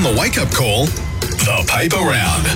the wake-up call, the paper round.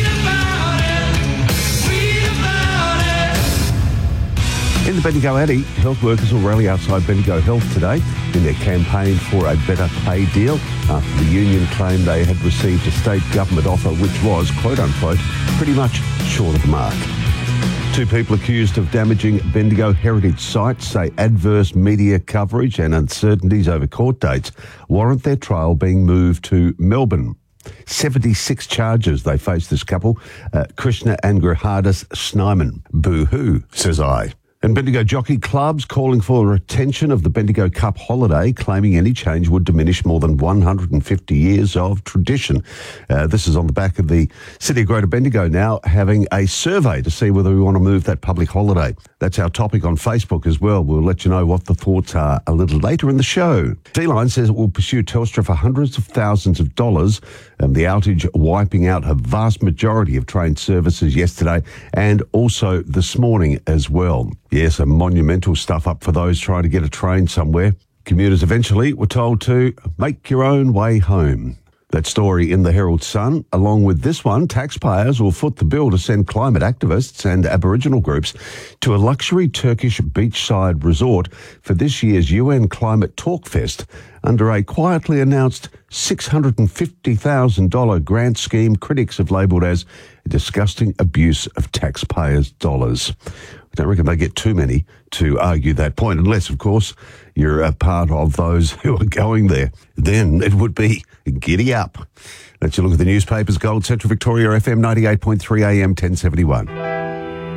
In the Bendigo Addy, health workers will rally outside Bendigo Health today in their campaign for a better pay deal after the union claimed they had received a state government offer which was, quote-unquote, pretty much short of the mark. Two people accused of damaging Bendigo heritage sites say adverse media coverage and uncertainties over court dates warrant their trial being moved to Melbourne. 76 charges they face, this couple, Krishna and Grihardis Snyman. Boo-hoo, says I. And Bendigo jockey clubs calling for retention of the Bendigo Cup holiday, claiming any change would diminish more than 150 years of tradition. This is on the back of the City of Greater Bendigo now having a survey to see whether we want to move that public holiday. That's our topic on Facebook as well. We'll let you know what the thoughts are a little later in the show. D-Line says it will pursue Telstra for hundreds of thousands of dollars, and the outage wiping out a vast majority of train services yesterday and also this morning as well. Yes, a monumental stuff up for those trying to get a train somewhere. Commuters eventually were told to make your own way home. That story in the Herald Sun. Along with this one, taxpayers will foot the bill to send climate activists and Aboriginal groups to a luxury Turkish beachside resort for this year's UN Climate Talk Fest under a quietly announced $650,000 grant scheme critics have labelled as a disgusting abuse of taxpayers' dollars. I don't reckon they get too many to argue that point, unless, of course, you're a part of those who are going there. Then it would be giddy up. Let's look at the newspapers. Gold, Central Victoria FM 98.3 AM 1071.